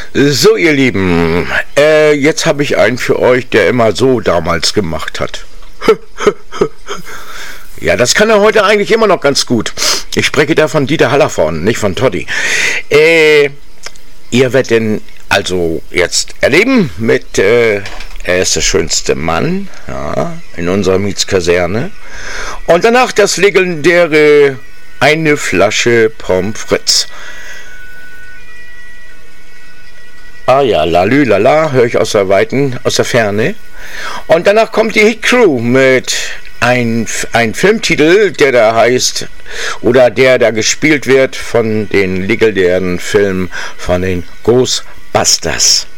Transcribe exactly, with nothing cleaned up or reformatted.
So, ihr Lieben, äh, jetzt habe ich einen für euch, der immer so damals gemacht hat. Ja, das kann er heute eigentlich immer noch ganz gut. Ich spreche da von Dieter Hallervorden, nicht von Toddy. Äh, ihr werdet ihn also jetzt erleben mit, äh, er ist der schönste Mann, ja, in unserer Mietskaserne. Und danach das legendäre Eine Flasche Pommes frites. Ah ja, lalü, lala, höre ich aus der Weiten, aus der Ferne. Und danach kommt die Hit Crew mit ein, ein Filmtitel, der da heißt, oder der da gespielt wird von den legendären Filmen von den Ghostbusters.